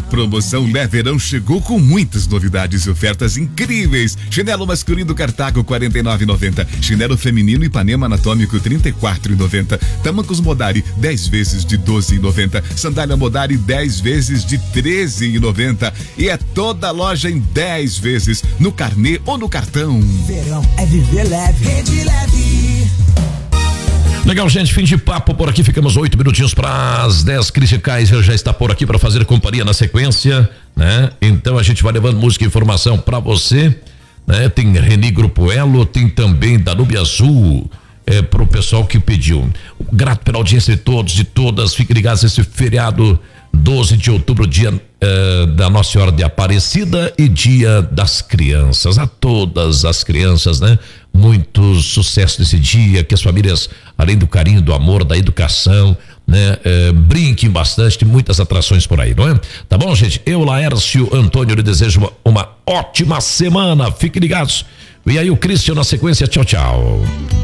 promoção Lé Verão chegou com muitas novidades e ofertas incríveis. Chinelo masculino Cartago 49,90. Chinelo feminino Ipanema Anatômico 34,90. Tamancos Modari 10 vezes de 12,90. Sandália Modari 10 vezes de 13,90. E é toda a loja em 10 vezes no carnê ou no cartão. Verão é viver leve. Rede Leve. Legal, gente, fim de papo por aqui, ficamos 8 minutinhos para as 10. Christian Kaiser já está por aqui para fazer companhia na sequência, né? Então a gente vai levando música e informação para você, né? Tem Reni Grupo Elo, tem também Danúbio Azul, pro pessoal que pediu. Grato pela audiência de todos, de todas, fiquem ligados esse feriado 12 de outubro, dia da Nossa Senhora de Aparecida e dia das crianças, a todas as crianças, né? Muito sucesso nesse dia, que as famílias, além do carinho, do amor, da educação, né? Brinquem bastante, tem muitas atrações por aí, não é? Tá bom, gente? Eu, Laércio Antônio, lhe desejo uma ótima semana, fiquem ligados. E aí o Christian na sequência, tchau, tchau.